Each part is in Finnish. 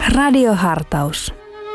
Radiohartaus.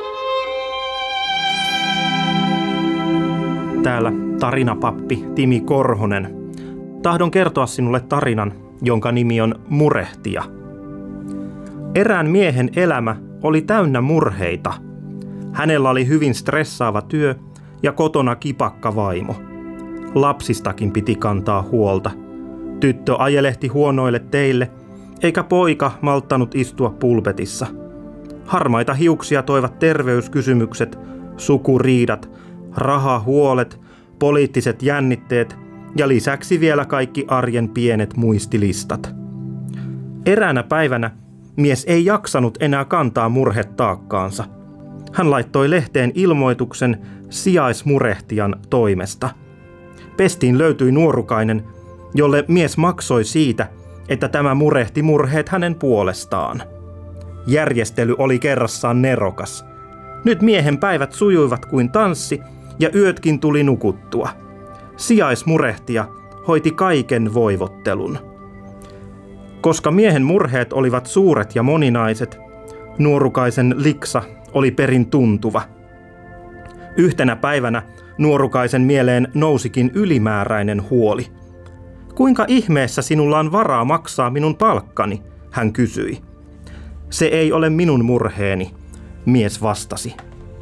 Täällä tarinapappi Timi Korhonen. Tahdon kertoa sinulle tarinan, jonka nimi on Murehtija. Erään miehen elämä oli täynnä murheita. Hänellä oli hyvin stressaava työ ja kotona kipakka vaimo. Lapsistakin piti kantaa huolta. Tyttö ajelehti huonoille teille, eikä poika malttanut istua pulpetissa. Harmaita hiuksia toivat terveyskysymykset, sukuriidat, rahahuolet, poliittiset jännitteet ja lisäksi vielä kaikki arjen pienet muistilistat. Eräänä päivänä mies ei jaksanut enää kantaa murhetaakkaansa. Hän laittoi lehteen ilmoituksen sijaismurehtijan toimesta. Pestiin löytyi nuorukainen, jolle mies maksoi siitä, että tämä murehti murheet hänen puolestaan. Järjestely oli kerrassaan nerokas. Nyt miehen päivät sujuivat kuin tanssi ja yötkin tuli nukuttua. Sijaismurehtija hoiti kaiken voivottelun. Koska miehen murheet olivat suuret ja moninaiset, nuorukaisen liksa oli perin tuntuva. Yhtenä päivänä nuorukaisen mieleen nousikin ylimääräinen huoli. Kuinka ihmeessä sinulla on varaa maksaa minun palkkani, hän kysyi. Se ei ole minun murheeni, mies vastasi.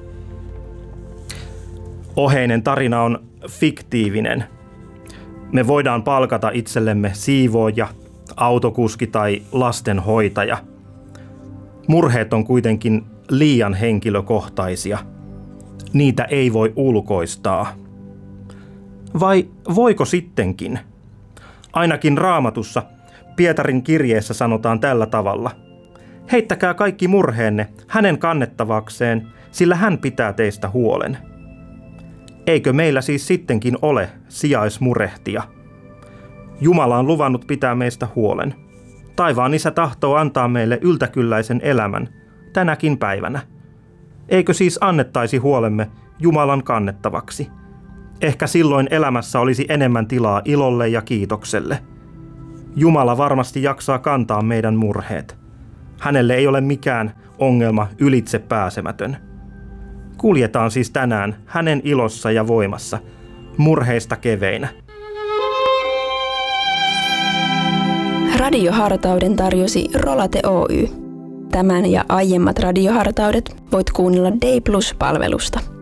Oheinen tarina on fiktiivinen. Me voidaan palkata itsellemme siivooja, autokuski tai lastenhoitaja. Murheet on kuitenkin liian henkilökohtaisia. Niitä ei voi ulkoistaa. Vai voiko sittenkin? Ainakin Raamatussa Pietarin kirjeessä sanotaan tällä tavalla. Heittäkää kaikki murheenne hänen kannettavakseen, sillä hän pitää teistä huolen. Eikö meillä siis sittenkin ole sijaismurehtija? Jumala on luvannut pitää meistä huolen. Taivaan Isä tahtoo antaa meille yltäkylläisen elämän tänäkin päivänä. Eikö siis annettaisi huolemme Jumalan kannettavaksi? Ehkä silloin elämässä olisi enemmän tilaa ilolle ja kiitokselle. Jumala varmasti jaksaa kantaa meidän murheet. Hänelle ei ole mikään ongelma ylitse pääsemätön. Kuljetaan siis tänään hänen ilossa ja voimassa, murheista keveinä. Radiohartauden tarjosi Rolate Oy. Tämän ja aiemmat radiohartaudet voit kuunnella Day Plus-palvelusta.